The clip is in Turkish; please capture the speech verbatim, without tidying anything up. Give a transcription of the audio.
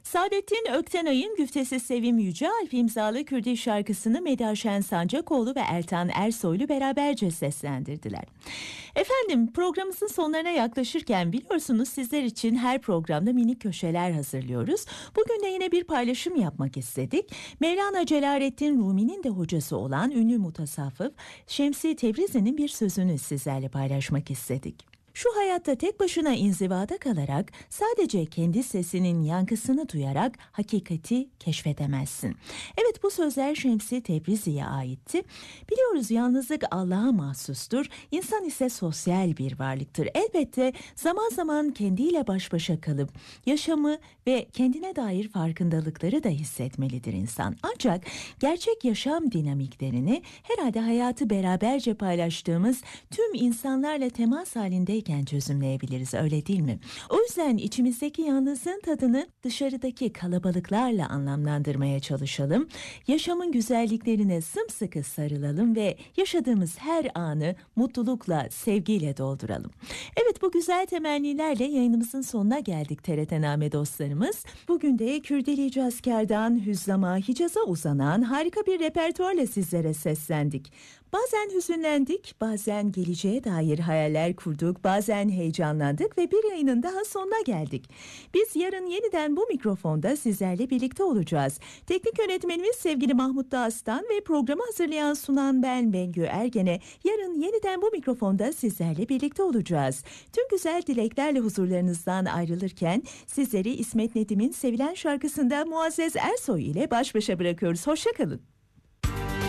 Saadettin Öktenay'ın güftesi Sevim Yücealp imzalı Kürdi şarkısını Medaşen Sancakoğlu ve Ertan Ersoylu beraberce seslendirdiler. Efendim, programımızın sonlarına yaklaşırken biliyorsunuz sizler için her programda minik köşeler hazırlıyoruz. Bugün de yine bir paylaşım yapmak istedik. Mevlana Celaleddin Rumi'nin de hocası olan ünlü mutasavvıf Şemsi Tebrizi'nin bir sözünü sizlerle paylaşmak istedik. Şu hayatta tek başına inzivada kalarak sadece kendi sesinin yankısını duyarak hakikati keşfedemezsin. Evet, bu sözler Şemsi Tebrizi'ye aitti. Biliyoruz yalnızlık Allah'a mahsustur. İnsan ise sosyal bir varlıktır. Elbette zaman zaman kendiyle baş başa kalıp yaşamı ve kendine dair farkındalıkları da hissetmelidir insan. Ancak gerçek yaşam dinamiklerini herhalde hayatı beraberce paylaştığımız tüm insanlarla temas halinde çözümleyebiliriz, öyle değil mi? O yüzden içimizdeki yalnızlığın tadını dışarıdaki kalabalıklarla anlamlandırmaya çalışalım. Yaşamın güzelliklerine sımsıkı sarılalım ve yaşadığımız her anı mutlulukla, sevgiyle dolduralım. Evet, bu güzel temennilerle yayınımızın sonuna geldik T R T-name dostlarımız. Bugün de Kürdili Hicazkar'dan Hüzzam'a, Hicaz'a uzanan harika bir repertuarla sizlere seslendik. Bazen hüzünlendik, bazen geleceğe dair hayaller kurduk, bazen heyecanlandık ve bir yayının daha sonuna geldik. Biz yarın yeniden bu mikrofonda sizlerle birlikte olacağız. Teknik yönetmenimiz sevgili Mahmut Dağıstan ve programı hazırlayan sunan ben Bengü Ergen'e yarın yeniden bu mikrofonda sizlerle birlikte olacağız. Tüm güzel dileklerle huzurlarınızdan ayrılırken sizleri İsmet Nedim'in sevilen şarkısında Muazzez Ersoy ile baş başa bırakıyoruz. Hoşça kalın.